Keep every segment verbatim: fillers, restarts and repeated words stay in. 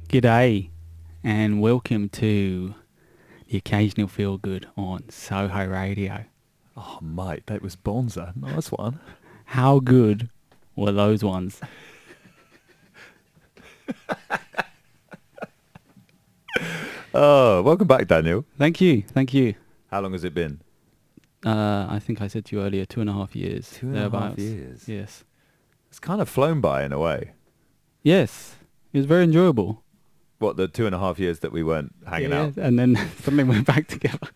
G'day and welcome to the Occasional Feel Good on Soho Radio. Oh, mate, that was Bonza. Nice one. How good were those ones? Oh, welcome back, Daniel. Thank you, thank you. How long has it been? Uh, I think I said to you earlier, two and a half years. Two and a half thereabouts. years. Yes. It's kind of flown by in a way. Yes, it was very enjoyable. What, the two and a half years that we weren't hanging Yeah, out? and then suddenly we're back together.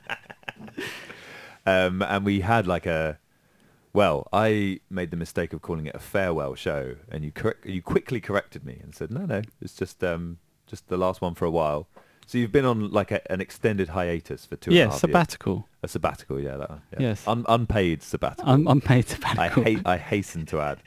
Um, and we had like a... Well, I made the mistake of calling it a farewell show, and you correct, you quickly corrected me and said, no, no, it's just um, just the last one for a while. So you've been on like a, an extended hiatus for two and a Yeah, half years. sabbatical. A sabbatical, yeah. That, yeah. Yes. Un- unpaid sabbatical. Un- unpaid I, sabbatical. hate, I hasten to add.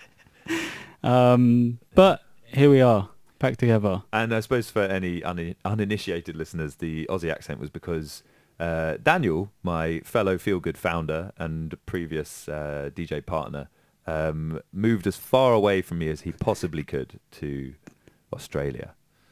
Um, but here we are, back together. And I suppose for any un- uninitiated listeners, the Aussie accent was because uh, Daniel, my fellow Feel Good founder and previous uh, D J partner, um, moved as far away from me as he possibly could to Australia.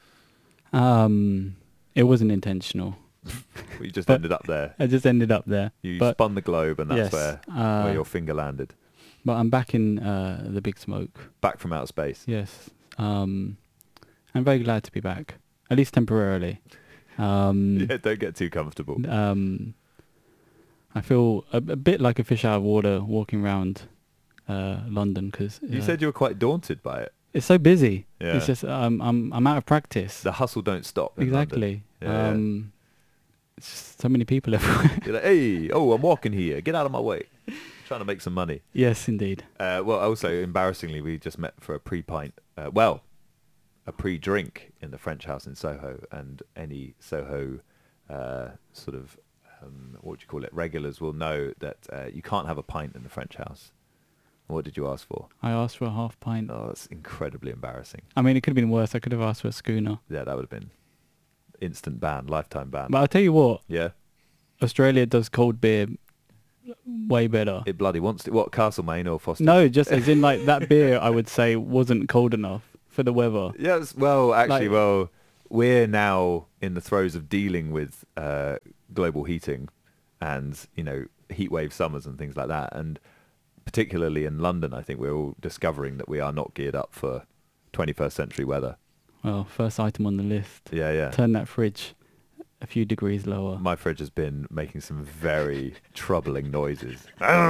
Um, it wasn't intentional. We just But- ended up there. I just ended up there. You but spun the globe, and that's yes, where, uh, where your finger landed. But I'm back in uh, the big smoke. Back from outer space. Yes. Um, I'm very glad to be back, at least temporarily. Um, Yeah, don't get too comfortable. um, I feel a, a bit like a fish out of water walking around uh, London because You said you were quite daunted by it. it's so busy. Yeah. It's just um, I'm I'm out of practice. The hustle don't stop in London. Exactly. Yeah, yeah. um, it's just so many people everywhere. You're like, hey, oh, I'm walking here. Get out of my way. Trying to make some money. Yes, indeed. Uh, well, also, embarrassingly, we just met for a pre-pint, uh, well, a pre-drink in the French House in Soho, and any Soho uh, sort of, um, what do you call it, regulars will know that uh, you can't have a pint in the French House. What did you ask for? I asked for a half pint. Oh, that's incredibly embarrassing. I mean, it could have been worse. I could have asked for a schooner. Yeah, that would have been instant ban, lifetime ban. But I'll tell you what, Yeah, Australia does cold beer way better. it bloody wants to. What, Castlemaine or Foster's? No, just as in like that beer, I would say wasn't cold enough for the weather. Yes, well, actually, Like- well, we're now in the throes of dealing with uh, global heating and, you know, heat wave summers and things like that. And particularly in London, I think we're all discovering that we are not geared up for twenty-first century weather. Well, first item on the list. Yeah, yeah. Turn that fridge a few degrees lower. My fridge has been making some very troubling noises.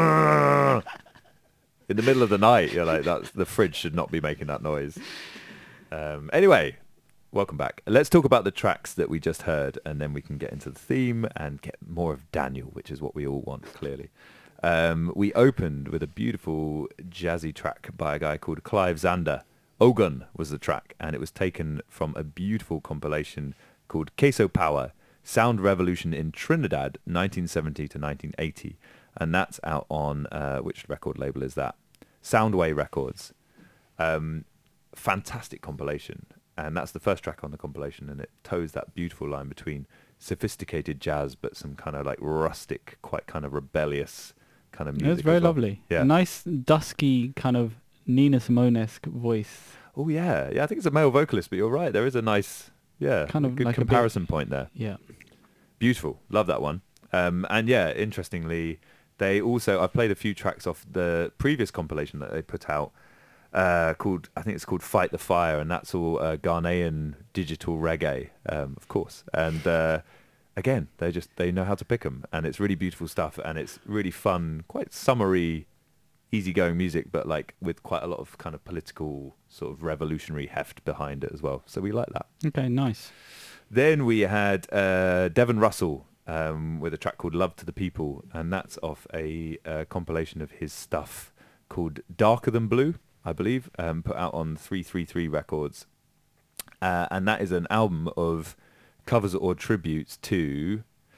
In the middle of the night, you're like, that's, the fridge should not be making that noise. Um, anyway, welcome back. Let's talk about the tracks that we just heard, and then we can get into the theme and get more of Daniel, which is what we all want, clearly. Um, we opened with a beautiful jazzy track by a guy called Clive Zander. Ogun was the track, and it was taken from a beautiful compilation called Queso Power, Sound Revolution in Trinidad, nineteen seventy to nineteen eighty. And that's out on, uh, which record label is that? Soundway Records. Um, fantastic compilation. And that's the first track on the compilation, and it toes that beautiful line between sophisticated jazz but some kind of like rustic, quite kind of rebellious kind of music. It was very as well. lovely. Yeah. A nice, dusky kind of Nina Simone-esque voice. Oh yeah, yeah. I think it's a male vocalist, but you're right. There is a nice, yeah, Kind of good like a bit- comparison point there. Yeah. Beautiful, love that one. Um, and yeah, interestingly, they also I've played a few tracks off the previous compilation that they put out uh, called I think it's called Fight the Fire, and that's all uh, Ghanaian digital reggae, um, of course. And uh, again, they just they know how to pick them, and it's really beautiful stuff, and it's really fun, quite summery, easygoing music, but like with quite a lot of kind of political sort of revolutionary heft behind it as well. So we like that. Okay, nice. Then we had uh, Devon Russell um, with a track called Love to the People, and that's off a uh, compilation of his stuff called Darker Than Blue, I believe, um, put out on three three three Records. Uh, and that is an album of covers or tributes to...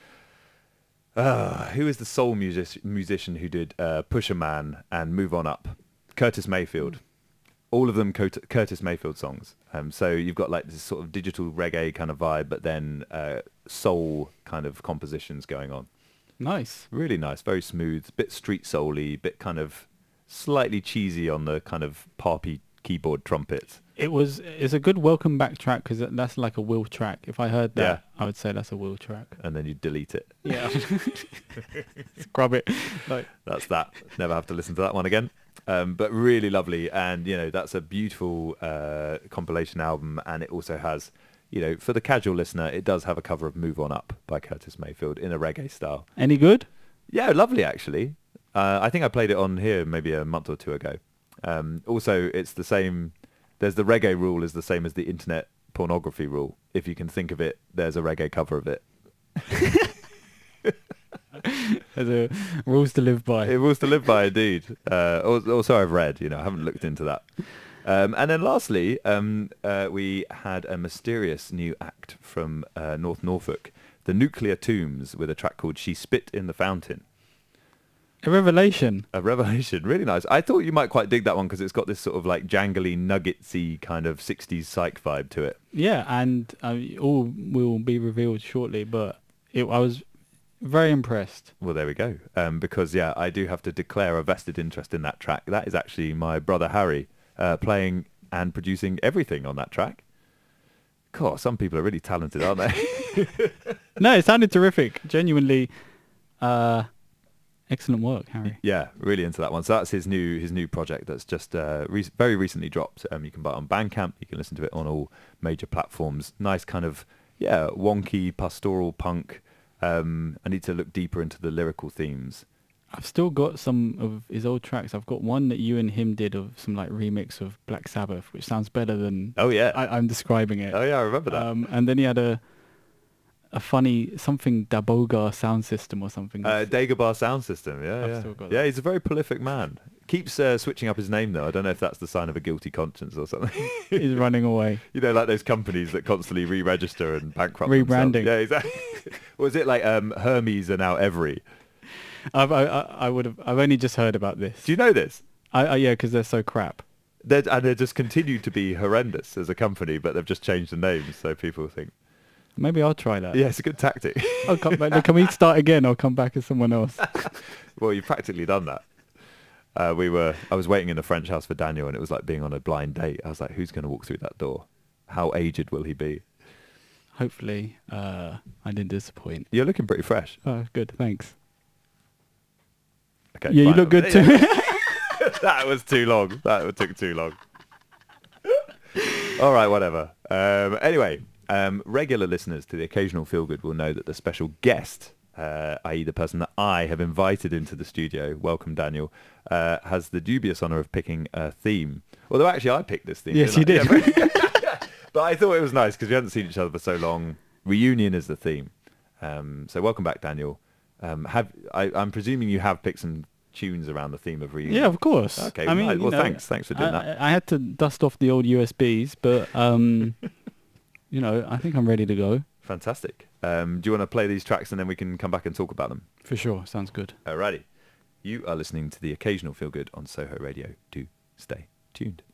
Uh, who is the soul music- musician who did uh, Pusher Man and Move On Up? Curtis Mayfield. All of them Curt- Curtis Mayfield songs. Um, so you've got like this sort of digital reggae kind of vibe, but then uh, soul kind of compositions going on. Nice. Really nice, very smooth, bit street soul-y, bit kind of slightly cheesy on the kind of poppy keyboard trumpets. It was. It's a good welcome back track because that's like a Will track. If I heard that, Yeah. I would say that's a Will track. And then you delete it. Yeah. Scrub it. Like That's that. Never have to listen to that one again. Um, but really lovely, and you know that's a beautiful uh, compilation album, and it also has, you know, for the casual listener, it does have a cover of "Move On Up" by Curtis Mayfield in a reggae style. any good? Yeah, lovely actually. Uh, I think I played it on here maybe a month or two ago. Um, also, it's the same. There's the reggae rule is the same as the internet pornography rule. If you can think of it, there's a reggae cover of it. There's a rules to live by. It was to live by, indeed. Uh, al- also, I've read. You know, I haven't looked into that. Um, and then lastly, um, uh, we had a mysterious new act from uh, North Norfolk, the Nuclear Tombs, with a track called "She Spit in the Fountain." A revelation. A revelation, really nice. I thought you might quite dig that one because it's got this sort of like jangly, nuggetsy kind of sixties psych vibe to it. Yeah, and uh, all will be revealed shortly. But it, I was very impressed. Well, there we go. Um, because, yeah, I do have to declare a vested interest in that track. That is actually my brother Harry uh, playing and producing everything on that track. God, some people are really talented, aren't they? No, it sounded terrific. Genuinely, uh, excellent work, Harry. Yeah, really into that one. So that's his new his new project that's just uh, re- very recently dropped. Um, you can buy it on Bandcamp. You can listen to it on all major platforms. Nice kind of, yeah, wonky, pastoral punk. Um, I need to look deeper into the lyrical themes. I've still got some of his old tracks. I've got one that you and him did of some like remix of Black Sabbath, which sounds better than Oh, yeah. I, I'm describing it. oh, yeah, I remember that. Um, and then he had a a funny something Daboga sound system or something. Uh, Dagobah Sound System, yeah, I've yeah. still got Yeah, that. he's a very prolific man. Keeps uh, switching up his name, though. I don't know if that's the sign of a guilty conscience or something. He's running away. You know, like those companies that constantly re-register and bankrupt Rebranding. themselves. Yeah, exactly. Was it like um, Hermes and now Every? I've, I, I I would have. I've only just heard about this. Do you know this? I, I yeah, because they're so crap. They're, and they just continue to be horrendous as a company, but they've just changed the names, so people think, Maybe I'll try that. yeah, it's a good tactic. I'll come back. Can we start again? I'll come back as someone else. Well, you've practically done that. Uh, we were. I was waiting in the French house for Daniel, and it was like being on a blind date. I was like, "Who's going to walk through that door? How aged will he be?" Hopefully, uh, I didn't disappoint. You're looking pretty fresh. Oh, good. Thanks. Okay. Yeah, you fine. look good too. That was too long. That took too long. All right, whatever. Um, anyway, um, regular listeners to the Occasional Feel Good will know that the special guest, uh, that is the person that I have invited into the studio, welcome Daniel, uh, has the dubious honour of picking a theme. Although actually I picked this theme. Yes, didn't you I? did. Yeah, but, but I thought it was nice because we hadn't seen each other for so long. Reunion is the theme. Um, so welcome back, Daniel. Um, have I, I'm presuming you have picked some tunes around the theme of Reunion. Yeah, of course. Okay, I mean, nice. you Well, know, thanks. Thanks for doing I, that. I I had to dust off the old U S Bs, but um, you know, I think I'm ready to go. Fantastic. Um, do you want to play these tracks and then we can come back and talk about them? For sure. Sounds good. Alrighty. You are listening to the Occasional Feel Good on Soho Radio. Do stay tuned.